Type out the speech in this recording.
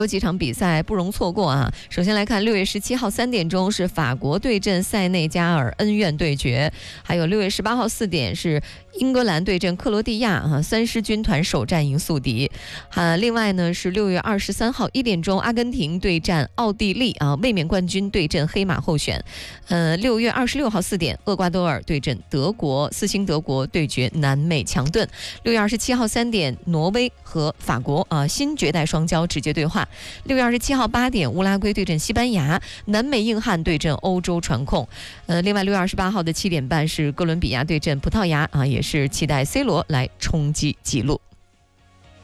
有几场比赛不容错过啊！首先来看6月17号3点钟是法国对阵塞内加尔恩怨对决，还有6月18号4点是英格兰对阵克罗地亚啊，三狮军团首战赢宿敌。另外呢是6月23号1点钟，阿根廷对战奥地利啊，卫冕冠军对阵黑马候选。6月26号4点，厄瓜多尔对阵德国，4星德国对决南美强盾。6月27号3点，挪威和法国啊新绝代双骄直接对话。6月27号8点，乌拉圭对阵西班牙，南美硬汉对阵欧洲传控。另外6月28号的7点半是哥伦比亚对阵葡萄牙啊，也是期待 C 罗来冲击纪录。